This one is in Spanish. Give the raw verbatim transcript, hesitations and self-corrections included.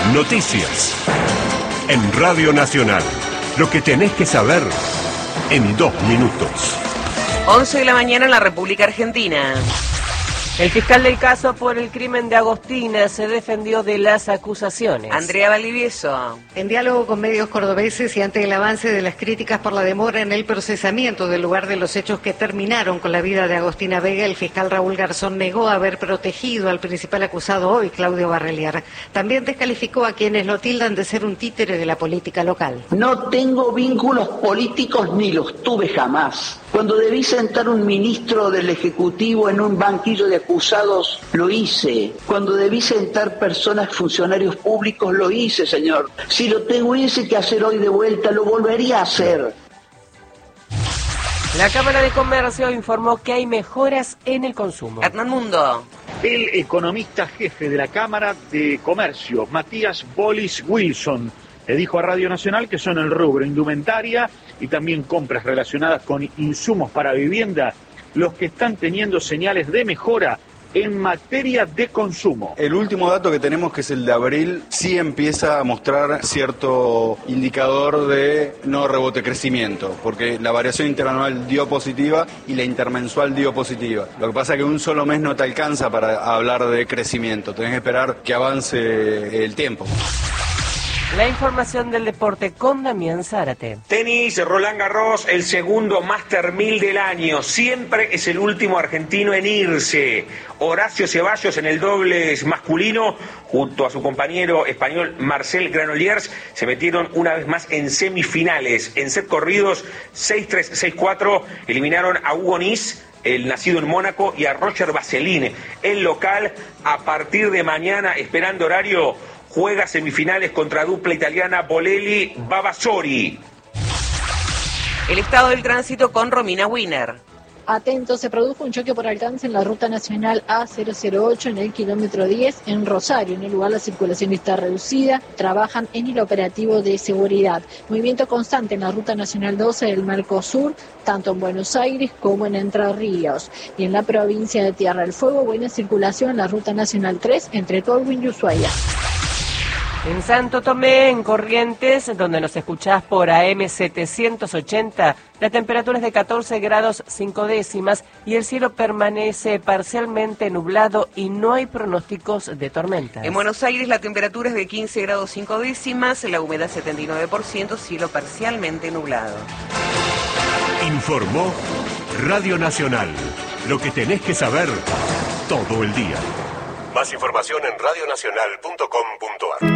Noticias. En Radio Nacional. Lo que tenés que saber en dos minutos. once de la mañana en la República Argentina. El fiscal del caso por el crimen de Agostina se defendió de las acusaciones. Andrea Valdivieso. En diálogo con medios cordobeses y ante el avance de las críticas por la demora en el procesamiento del lugar de los hechos que terminaron con la vida de Agostina Vega, el fiscal Raúl Garzón negó haber protegido al principal acusado hoy, Claudio Barrelier. También descalificó a quienes lo tildan de ser un títere de la política local. No tengo vínculos políticos ni los tuve jamás. Cuando debí sentar un ministro del Ejecutivo en un banquillo de acusados, lo hice. Cuando debí sentar personas, funcionarios públicos, lo hice, señor. Si lo tuviese que hacer hoy de vuelta, lo volvería a hacer. La Cámara de Comercio informó que hay mejoras en el consumo. Hernán Mundo. El economista jefe de la Cámara de Comercio, Matías Bolis Wilson, le dijo a Radio Nacional que son el rubro indumentaria y también compras relacionadas con insumos para vivienda los que están teniendo señales de mejora en materia de consumo. El último dato que tenemos, que es el de abril, sí empieza a mostrar cierto indicador de no rebote crecimiento, porque la variación interanual dio positiva y la intermensual dio positiva. Lo que pasa es que un solo mes no te alcanza para hablar de crecimiento, tenés que esperar que avance el tiempo. La información del deporte con Damián Zárate. Tenis, Roland Garros, el segundo Master mil del año. Siempre es el último argentino en irse. Horacio Ceballos en el dobles masculino, junto a su compañero español Marcel Granollers, se metieron una vez más en semifinales. En set corridos, seis tres, seis cuatro, eliminaron a Hugo Nis, el nacido en Mónaco, y a Roger Vasselin. El local, a partir de mañana, esperando horario, juega semifinales contra dupla italiana Bolelli-Vavasori. El estado del tránsito con Romina Wiener. Atentos, se produjo un choque por alcance en la ruta nacional A cero cero ocho en el kilómetro diez en Rosario. En el lugar la circulación está reducida, trabajan en el operativo de seguridad. Movimiento constante en la ruta nacional doce del Mercosur, tanto en Buenos Aires como en Entre Ríos. Y en la provincia de Tierra del Fuego, buena circulación en la ruta nacional tres entre Tolwyn y Ushuaia. En Santo Tomé, en Corrientes, donde nos escuchás por A M setecientos ochenta, la temperatura es de catorce grados cinco décimas y el cielo permanece parcialmente nublado y no hay pronósticos de tormentas. En Buenos Aires la temperatura es de quince grados cinco décimas, la humedad setenta y nueve por ciento, cielo parcialmente nublado. Informó Radio Nacional. Lo que tenés que saber todo el día. Más información en radio nacional punto com punto ar.